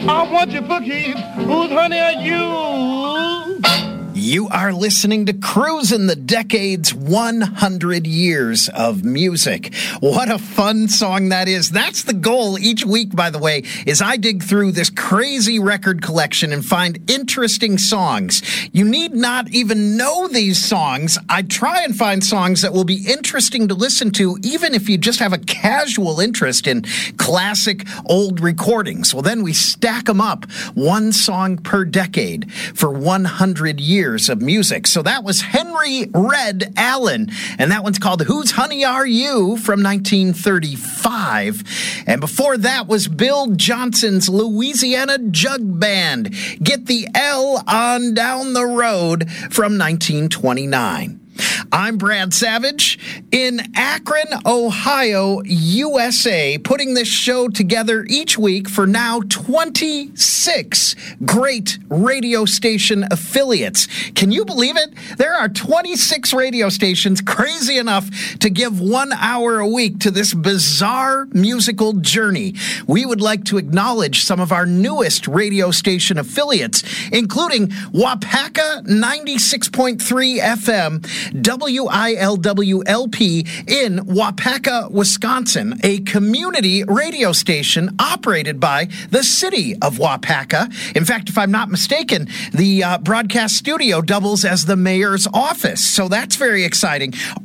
I want you for keeps. Whose honey are you? You are listening to Cruisin' the Decades 100 Years of Music. What a fun song that is. That's the goal each week, by the way, is I dig through this crazy record collection and find interesting songs. You need not even know these songs. I try and find songs that will be interesting to listen to, even if you just have a casual interest in classic old recordings. Well, then we stack them up, one song per decade for 100 years of music. So that was Henry Red Allen, and that one's called Whose Honey Are You from 1935. And before that was Bill Johnson's Louisiana Jug Band, Get the L on Down the Road from 1929. I'm Brad Savage in Akron, Ohio, USA, putting this show together each week for now 26 great radio station affiliates. Can you believe it? There are 26 radio stations crazy enough to give 1 hour a week to this bizarre musical journey. We would like to acknowledge some of our newest radio station affiliates, including Wapaka 96.3 FM, WILWLP in Wapaka, Wisconsin, a community radio station operated by the city of Wapaka. In fact, if I'm not mistaken, the broadcast studio doubles as the mayor's office, so that's very exciting.